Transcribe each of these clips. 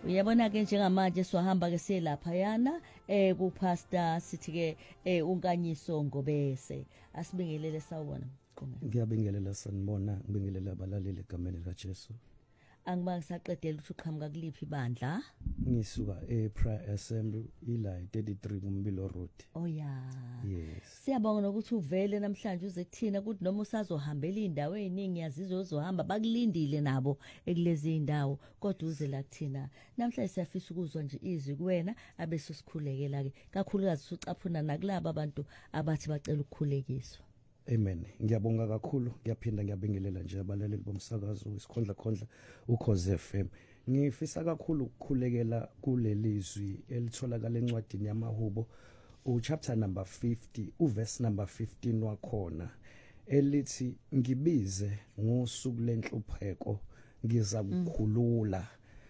Uyabona ke njengamanje siwahamba ke selapha yana ku pastor sithi ke unkanyiso ngobese asibingelele sawubona Mqunga. Ngiyabingelela sanibona ngibingelela abalaleli egameni likaJesu. Angiba ngisaqedela ukuthi uqhamuka kuliphi ibandla? Ngisuka Prayer Assembly ila 33 kuMbilo Road. Oh ya. Yes. Siyabonga nokuthi uvele namhlanje uze kuthina ukuthi noma usazohambela indawo eziningi yazizwe uzohamba bakulindile nabo ekulezi indawo kodwa uze la kuthina. Namhlanje siyafisa ukuzwa nje izwi kuwena abese sikhulekela ke kakhulukazi ucaphuna nakulabo abantu abathi bacela ukukhulekiswa. Amen. Ngiyabonga kakhulu ngiyaphinda ngiyabingelela nje abalaleli bomsakazo isikhondla uKhoze FM. Ngifisa kakhulu ukukhulekela kulelizwi elitholakala encwadini yamaHubo chapter number 50 uverse number 15 wakhona elithi ngibize ngosuku lenhlupheko ngiza kukhulula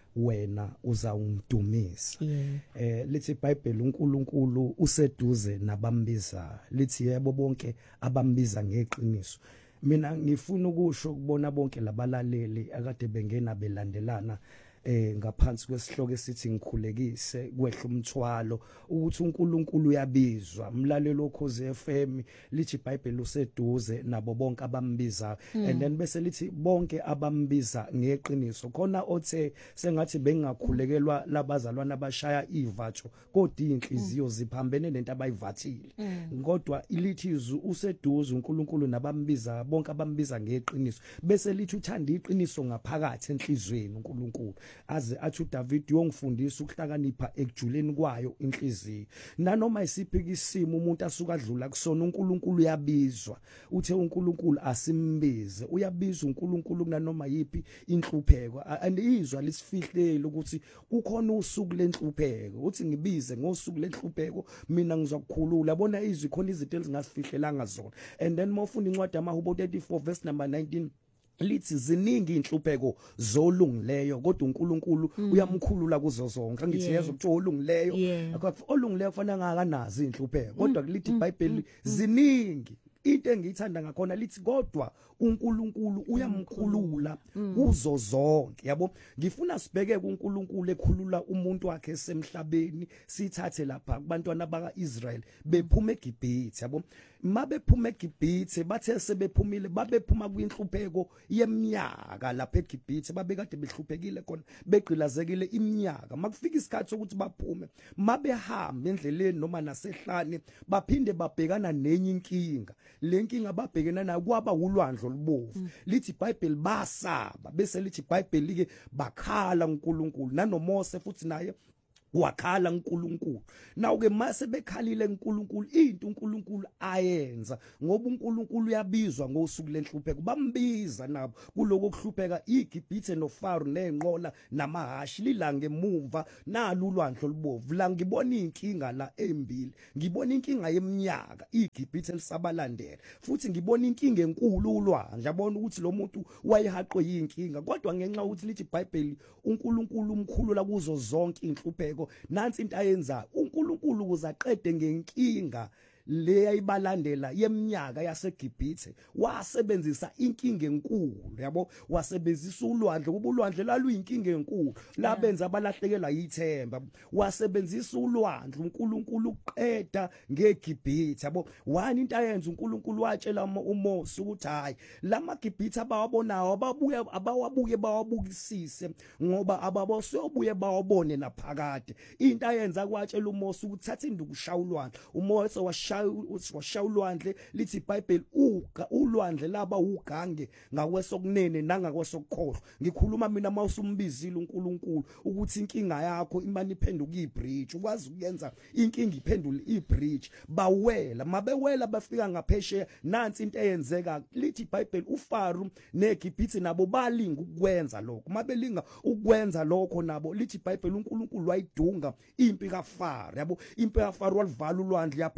wena uzawungidumisa. Lithi iBhayibheli uNkulunkulu useduze nabambiza lithi yebo bonke abambiza ngeqiniso. Mina ngifuna ukusho kubona bonke labalaleli akade bengena belandelana ngaphansi kwesihloko esithi ngikhulekise kwehla umthwalo ukuthi uNkulunkulu uyabizwa umlalelo Ukhoze FM lithi iBhayibheli useduze nabo bonke abambiza and then bese lithi bonke abambiza ngeqiniso khona othe sengathi bengakhulekelwa labazalwana abashaya ivatho kodwa inhliziyo ziphambene nento abayivathile kodwa ilithi izwi useduze uNkulunkulu nabambiza bonke abambiza ngeqiniso bese lithi uthanda iqiniso ngaphakathi enhlizweni uNkulunkulu aze athi uDavid yongifundisa ukuhlakanipha ekujuleni kwayo inhliziyo nanoma isiphi isimo umuntu asuka adlula kusona uNkulunkulu uyabizwa uthe uNkulunkulu asimbize uyabizwa uNkulunkulu nanoma yipi inhlupheko andizwa lisifihlele ukuthi kukhona usuku lenhlupheko uthi ngibize ngosuku lenhlupheko mina ngizokukhulula yabona izwi khona izinto ezingasifihlelanga zona and then mawufunda incwadi yamaHubo 34 verse number 19 lithi ziningi inhlupheko zolungileyo kodwa uNkulunkulu uyamkhulula kuzo zonke ngithi yezwa ukuthi olungileyo olungileyo kufanele ngakanazi inhlupheko kodwa lithi iBhayibheli ziningi into engiyithanda ngakhona lithi kodwa uNkulunkulu uyamkhulula kuzo zonke yabo ngifuna sibheke kuNkulunkulu ekhulula umuntu wakhe esemhlabeni sithathe lapha kubantwana bakaIsrael bephuma eGibhithe yabo mabephuma eGibhithe bathe sebephumile babephuma kwinhlupheko yeminyaka lapha eGibhithe babekade behluphekile khona begqilazekile iminyaka makufika isikhathi sokuthi baphume mabehamba endleleni noma nasehlane baphinde babhekana nenye inkinga lenkinga babhekena nayo kwaba ulwandle olubovu lithi iBhayibheli basaba bese lithi iBhayibheli ke bakhala uNkulunkulu nanoMose futhi naye wakhala uNkulunkulu nawo ke mase bekhalile uNkulunkulu into uNkulunkulu ayenza ngoba uNkulunkulu uyabizwa ngosuku lenhlupheko bambiza nabo kuloko kuhlupheka iGibhithe noFaro nenqola namahashi lilange emumva nalo ulwandle olubovu la ngibona inkinga la embili ngibona inkinga yeminyaka iGibhithe lisabalandela futhi ngibona inkinga enkulu ulwandle yabona ukuthi lo muntu wayehaqwe yinkinga kodwa ngenxa ukuthi lithi iBhayibheli uNkulunkulu umkhulula kuzo zonke inhlupheko nansi into ayenza uNkulunkulu uzaqede ngenkinga le ayibalandela yeminyaka yaseGibhithe wasebenzisa inkinga enkulu yabo wasebenzisa ulwandle kuba ulwandle laluyinkinga enkulu labenza abalahlekelwa yithemba wasebenzisa ulwandle uNkulunkulu uqeda ngeGibhithe yabo wani into ayenza uNkulunkulu watshela uMose ukuthi hayi lamaGibhithe abawabonayo abawabuke bawabukisise ngoba ababosobuye bawabone naphakade into ayenza kwatshela uMose ukuthi thatha induku shawulwandle uMose washaya ulwandle lithi iBhayibheli ulwandle laba ugange ngakwesokunene nangakwesokhohlo ngikhuluma mina mawusumbizile uNkulunkulu ukuthi inkinga yakho imani iphenduka ibridge ukwazi ukuyenza inkinga iphendule ibridge bawela mabewela bafika ngaphesheya nansi into eyenzeka lithi iBhayibheli uFaro neGibhithe nabo balinga ukwenza lokho mabelinga ukwenza lokho nabo lithi iBhayibheli uNkulunkulu wayidunga impi kaFaro yabo impi kaFaro walivala ulwandle yaphelelo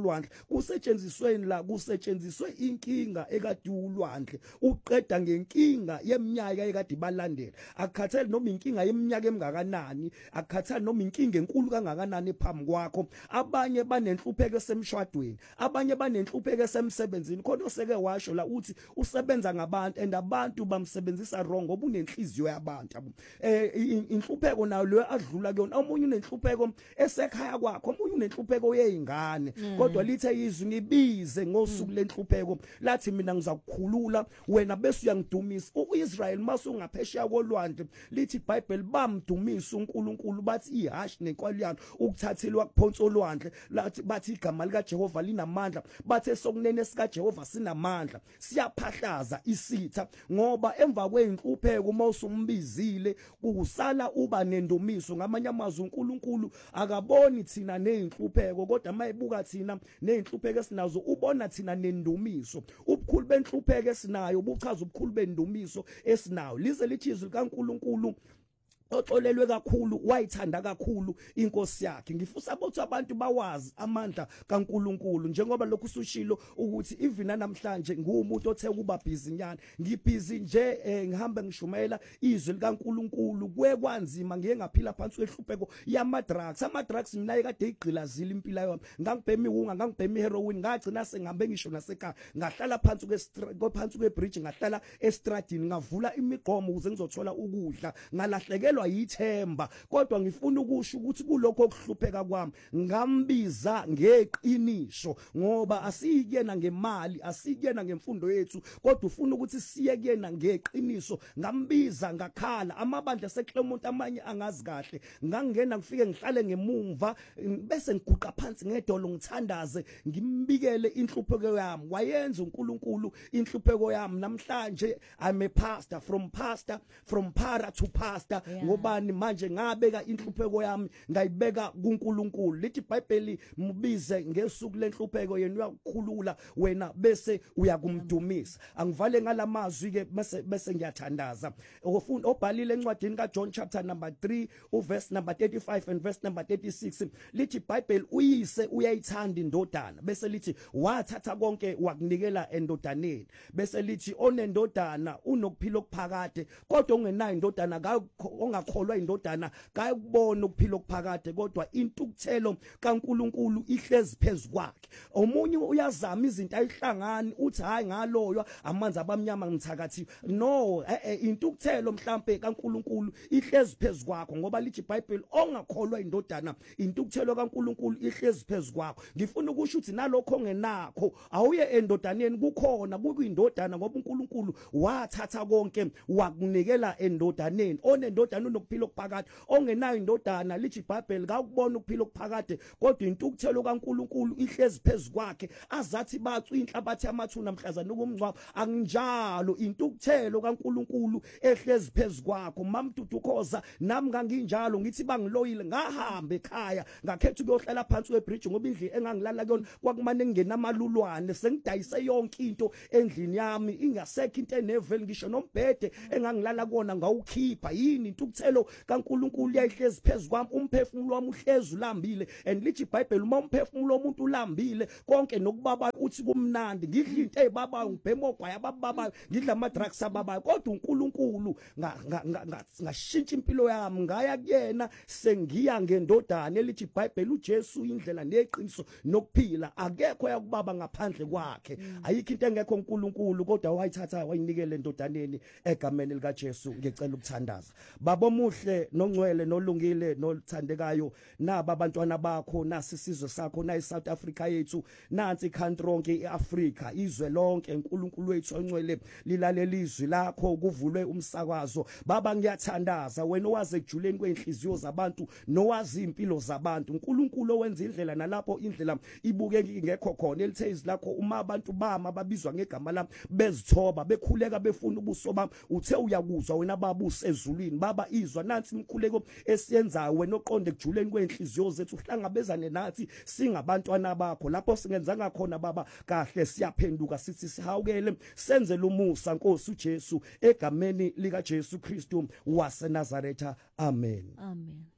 kolwandle kusetshenzisweni la kusetshenziswe inkinga ekade ulwandle uqeda ngenkinga yeminyaka ekade balandela akukhathele noma inkinga yeminyaka emngakanani akukhathele noma inkinga enkulu kangakanani phambi kwakho abanye banenhlupheko esemshwadweni abanye banenhlupheko esemsebenzini khona oseke washo la uthi usebenza ngabantu and abantu bamsebenzisa wrong ngoba unenhliziyo yabantu inhlupheko nayo leyo adlula kuyona omunye unenhlupheko esekhaya kwakho omunye unenhlupheko yezingane kodwa lithe izwi ngibize ngosuku lenhlupheko lathi mina ngizakukhulula wena bese uyangidumisa uIsrael masungaphesheya kolwandle lithi iBhayibheli bamdumisa uNkulunkulu bathi ihashi nenkwaliyana ukuthathela wakuphonsa olwandle lathi bathi igama lika Jehova linamandla bathe sokunene sika Jehova sinamandla siyaphahlaza isitha ngoba emva kwenhlupheko mawusumbizile kusala uba nendumiso ngamanye amazwi uNkulunkulu akaboni thina nezinhlupheko kodwa mayibuka thina nezinhlupheko esinazo ubona thina nendumiso ubukhulu benhlupheko esinayo buchaza ubukhulu bendumiso esinayo lize lithi izwi likaNkulunkulu oxolelwe kakhulu wayithanda kakhulu inkosi yakhe ngifisa ukuthi abantu bawazi amandla kaNkulunkulu njengoba lokhu sushilo ukuthi even namhlanje ngumuntu othe kuba busy nyana ngibhizi nje ngihambe ngishumayela izwi likaNkulunkulu kwekwanzima ngiye ngaphila phansi kwehlupheko ama-drugs mina ekade igqilazile impilo yami ngangibhema iwunga ngangibhema iheroin ngagcina sengihambe ngisho nasekhaya ngahlala phansi kwebridge ngahlala estradini ngavula imigqomo ukuze ngizothola ukudla ngalahlekelwa yithemba kodwa ngifuna ukusho ukuthi kulokho okuhlupheka kwami ngambiza ngeqinisho ngoba asiyena ngemali asiyena ngemfundo yethu kodwa ufuna ukuthi siye kuyena ngeqiniso ngambiza ngakhala amabandla seClermont amanye angazi kahle ngangena ngifike ngihlale ngemumva bese ngiguqa phansi ngedolo ngithandaze ngimbikele inhlupheko yami wayenza uNkulunkulu inhlupheko yami namhlanje I'm a pastor from para to pastor ngobani manje ngabeka inhlupheko yami ngayibeka kuNkulunkulu lithi iBhayibheli mubize ngesuku lenhlupheko yena uyakukhulula wena bese uyakumdumisa angivale ngalamazwi ke bese ngiyathandaza ofunda obhalile encwadini kaJohn chapter number 3 uverse number 35 and verse number 36 lithi iBhayibheli uyise uyayithanda indodana bese lithi wathatha konke wakunikela endodaneni bese lithi onendodana unokuphila okuphakade kodwa ongenayo indodana ongakholwa indodana kayikubona ukuphila okuphakade kodwa intukuthelo kaNkulunkulu ihlezi phezukwakhe omunye uyazama izinto ayihlangani uthi hayi ngaloywa amanzi abamnyama ngithakathiwe no intukuthelo mhlambe kaNkulunkulu ihlezi phezukwakho ngoba lithi iBhayibheli ongakholwa indodana intukuthelo kaNkulunkulu ihlezi phezukwakho ngifuna ukusho ukuthi nalokho ongenakho awuye endodaneni kukhona kuyindodana ngoba uNkulunkulu wathatha konke wakunikela endodaneni onendodana unokuphila okuphakade ongenayo indodana lithi iBhayibheli kakubona ukuphila okuphakade kodwa intukuthelo kaNkulunkulu ihlezi phezukwakhe azathi bacu inhlabathi yamathuna mhlazana ukumngcwaba anginjalo intukuthelo kaNkulunkulu ehlezi phezukwakho mamdudukhoza nami nganginjalo ngithi bangiloyile ngahamba ekhaya ngakhetha ukuyohlala phansi kwebridge ngoba indli engangilala kuyona kwakumane ngenamalulwane sengidayise yonke into endlini yami ingasekho into eneveli ngisho nombhede engangilala kuona ngawukhipha yini intukuthelo kaNkulunkulu yayihlezi phezukwami umphefumulo wami uhlezi ulambile and lithi iBhayibheli uma umphefumulo womuntu ulambile konke nokubaba uthi kumnandi ngidla into ezibabayo ngibhema ogwaya abababayo ngidla ama-drugs ababayo kodwa uNkulunkulu ngashintsha impilo yami ngaya kuyena sengiya ngendodana elithi iBhayibheli uJesu indlela neqiniso nokuphila akekho yakubaba ngaphandle kwakhe ayikho into engekho uNkulunkulu kodwa wayithatha wayinikela endodaneni egameni likaJesu ngicela ukuthandaza baba omuhle nongcwele nolungile nolithandekayo naba abantwana bakho nasi isizwe sakho na iSouth Africa yethu nansi country lonke iAfrica izwe lonke uNkulunkulu wethu ongcwele lilalela izwi lakho kuvulwe umsakazo baba ngiyathandaza wena owazi ejuleni kwenhliziyo zabantu nowazi impilo zabantu uNkulunkulu owenza indlela nalapho indlela ibuke ngekho khona elithe izwi lakho uma abantu bama babizwa ngegama lami bezithoba bekhuleka befuna ubuso bami uthe uyakuzwa wena baba usezulwini baba izwa nansi imkhuleko esiyenzayo wena oqonde ejuleni kwenhliziyo zethu uhlangabezane nathi singabantwana bakho lapho singenzanga khona baba kahle siyaphenduka sithi sihawukele senze lumusa Nkosi uJesu egameni lika Jesu Kristu waseNazaretha amen. Amen.